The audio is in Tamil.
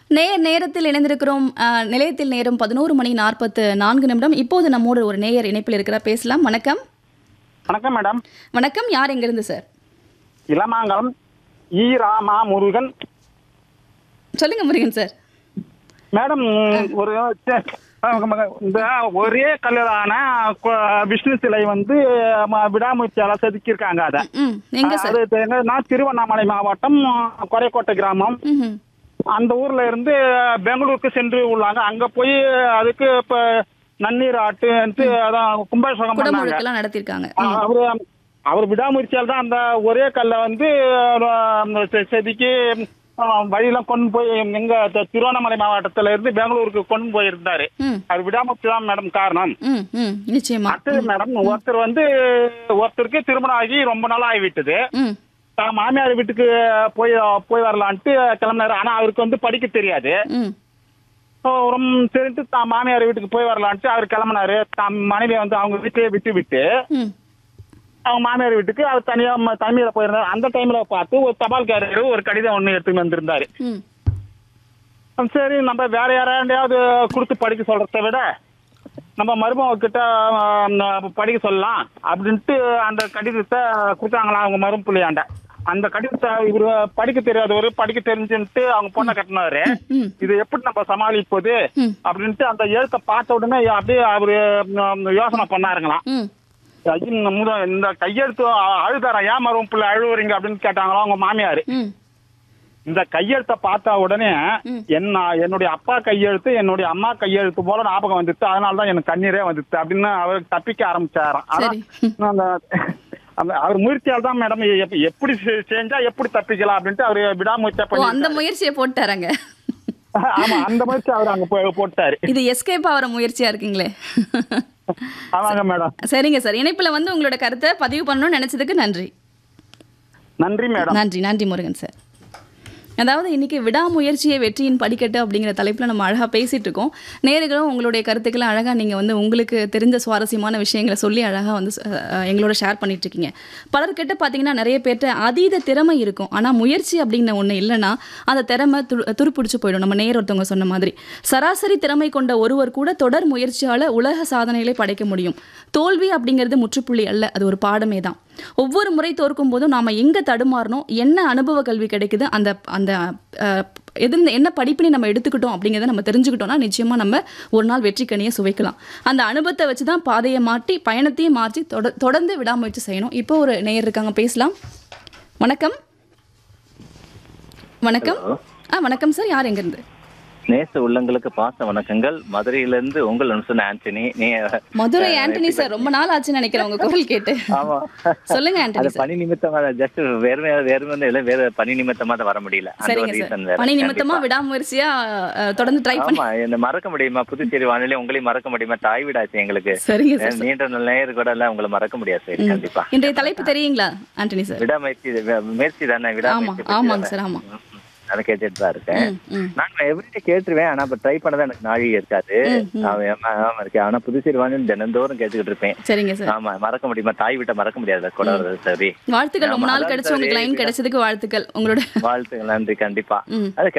நேரத்தில் இணைந்திருக்கிறோம். நிலையத்தில் நேரம் 11:44. இப்போது நம்மோடு ஒரு நேயர் இணைப்பில் இருக்கிறார். பேசலாம். வணக்கம். வணக்கம் மேடம். வணக்கம். யார் எங்கிருந்து சார்? இளமாங்கலம் ஈ ராமா முருகன். சொல்லுங்க முருகன் சார். மேடம், ஒரு இந்த ஒரே கல்லான விஷ்ணு சிலை வந்து விடாமுயற்சியால செதுக்கியிருக்காங்க. அதை எங்க சார்? அது எங்கன்னா திருவண்ணாமலை மாவட்டம் கொரைக்கோட்டை கிராமம். அந்த ஊர்ல இருந்து பெங்களூருக்கு சென்று உள்ளாங்க. அங்க போய் அதுக்கு இப்ப நன்னீர் ஆட்டு அதான் கும்பாபிஷேகம் குடமுழுக்கெல்லாம் நடத்திருக்காங்க. அவர் விடாமுயற்சியால் தான் அந்த ஒரே கல்லை வந்து செதுக்கி வழியெல்லாம் கொண்டு போய் எங்க திருவண்ணாமலை மாவட்டத்துல இருந்து பெங்களூருக்கு கொண்டு போயிருந்தாரு. அது விடாமுயற்சி தான் மேடம் காரணம். நிச்சயமா. அடுத்தது மேடம், ஒருத்தருக்கு திருமணம் ஆகி ரொம்ப நாள் ஆகிவிட்டது. மாமியார் வீட்டுக்கு போய் வரலான்ட்டு கிளம்பினாரு. ஆனா அவருக்கு வந்து படிக்க தெரியாது. சரிட்டு தான் மாமியார் வீட்டுக்கு போய் வரலான்ட்டு அவர் கிளம்பினாரு. மனைவியை வந்து அவங்க வீட்டையே விட்டு அவங்க மாமியார் வீட்டுக்கு அவர் தனிமையில போயிருந்தாரு. அந்த டைம்ல பார்த்து ஒரு தபால்காரர் ஒரு கடிதம் ஒண்ணு எடுத்துட்டு வந்திருந்தாரு. சரி, நம்ம வேற யாராண்டையாவது கொடுத்து படிக்க சொல்றதை விட நம்ம மருமக கிட்ட படிக்க சொல்லலாம் அப்படின்ட்டு அந்த கடிதத்தை கொடுத்தாங்களா அவங்க மரும பிள்ளையாண்ட. அந்த கடிதத்தை இவரு படிக்க தெரியாதவரு படிக்க தெரிஞ்சுட்டு அவங்க பொண்ணை கட்டினாரு. இது எப்படி நம்ம சமாளிப்பது அப்படின்ட்டு அந்த எழுத்தை பார்த்த உடனே அப்படியே அவரு யோசனை பண்ணாருங்களாம். இந்த கையெழுத்து அழுதாரா, ஏன் மரும பிள்ளை அழுவுறீங்க அப்படின்னு கேட்டாங்களா அவங்க மாமியாரு. இந்த கையெழுத்தை பார்த்த உடனே என்னுடைய அப்பா கையெழுத்து என்னுடைய அம்மா கையெழுத்து போல ஞாபகம் வந்துச்சு, அதனாலதான் எனக்கு கண்ணீரே வந்துச்சு அப்படின்னு அவருக்கு தப்பிக்க ஆரம்பிச்சாராம். அவர் முயற்சியால் தான் மேடம் எப்படி செஞ்சா எப்படி தப்பிக்கலாம் அப்படின்ட்டு அவரு விடாமுயற்சியா பண்ணி அந்த முயற்சியை போட்டாருங்க. ஆமா, அந்த முயற்சி அவர் அங்க போட்டாரு. இது எஸ்கேப் ஆகிற முயற்சியா இருக்குங்களே. ஆமாங்க மேடம். சரிங்க சார். இணைப்புல வந்து உங்களோட கருத்தை பதிவு பண்ணணும்னு நினைச்சதுக்கு நன்றி. நன்றி மேடம். நன்றி முருகன் சார். அதாவது இன்னைக்கு விடாமுயற்சியை வெற்றியின் படிக்கட்டு அப்படிங்கிற தலைப்பில் நம்ம அழகாக பேசிகிட்டு இருக்கோம். நேயர்களும் உங்களுடைய கருத்துக்களை அழகாக நீங்கள் வந்து உங்களுக்கு தெரிஞ்ச சுவாரஸ்யமான விஷயங்களை சொல்லி அழகாக வந்து எங்களோட ஷேர் பண்ணிட்டு இருக்கீங்க. பலர்கிட்ட பார்த்தீங்கன்னா நிறைய பேர்ட்ட அதீத திறமை இருக்கும், ஆனால் முயற்சி அப்படிங்கிற ஒன்று இல்லைன்னா அந்த திறமை துருப்பிடிச்சு போயிடும். நம்ம நேயர் ஒருத்தவங்க சொன்ன மாதிரி சராசரி திறமை கொண்ட ஒருவர் கூட தொடர் முயற்சியால் உலக சாதனைகளை படைக்க முடியும். தோல்வி அப்படிங்கிறது முற்றுப்புள்ளி அல்ல, அது ஒரு பாடமே தான். ஒவ்வொரு முறை தோற்கும் போதும் நாம் எங்கே தடுமாறணும், என்ன அனுபவ கல்வி கிடைக்குது, அந்த என்ன படிப்பினை நம்ம எடுத்துக்கிட்டோம் அப்படிங்கிறத நம்ம தெரிஞ்சுக்கிட்டோம்னா நிச்சயமாக நம்ம ஒரு நாள் வெற்றிக்கனியை சுவைக்கலாம். அந்த அனுபவத்தை வச்சு தான் பாதையை மாற்றி பயணத்தையும் மாற்றி தொடர்ந்து விடாமுயற்சி செய்யணும். இப்போ ஒரு நேயர் இருக்காங்க, பேசலாம். வணக்கம். வணக்கம் சார். யார் எங்கிருந்து? நேச உள்ளங்களுக்கு பாச வணக்கங்கள். மதுரையிலிருந்து உங்கள் அனுசன் ஆண்டனி. மதுரை ஆண்டனி சார், ரொம்ப நாள் ஆச்சுன்னு நினைக்கிறேன் உங்க குரல் கேட்டு. ஆமா, சொல்லுங்க ஆண்டனி சார். பணி நிமித்தமா ஜஸ்ட் வேற பணி நிமித்தமா தான் வர முடியல. சரிங்க சார். பணி நிமித்தமா விடாமுயற்சியா தொடர்ந்து ட்ரை பண்ணி. ஆமா, என்ன மறக்க முடியுமா? புதுச்சேரி வானிலை உங்களையும் மறக்க முடியுமா? தாய் வீடாச்சு எங்களுக்கு. சரிங்க சார். நீண்ட நேயர் கூட எல்லாம் உங்களை மறக்க முடியாது சார். கண்டிப்பா. இன்றைய தலைப்பு தெரியுங்களா ஆண்டனி சார்? விடாமுயற்சி தானே. விடாமுயற்சி. ஆமாங்க சார். ஆமா, அதை கேட்டுட்டு தான் இருக்கேன். நான் எவ்ரிடே கேட்டுருவேன், ஆனா இப்ப ட்ரை பண்ணதான் எனக்கு நாழி இருக்காது. இருக்கேன். ஆனா புதுச்சேரி வாங்கி தினந்தோறும் கேட்டுக்கிட்டு இருப்பேன். சரிங்க சார். ஆமா, மறக்க முடியுமா? தாய் விட்ட மறக்க முடியாது கூட. சரி, வாழ்த்துக்கள். ரொம்ப நாள் கிடைச்சு உங்களுக்கு லைன் கிடைச்சதுக்கு வாழ்த்துக்கள். உங்களோட வாழ்த்துக்கள். நன்றி. கண்டிப்பா.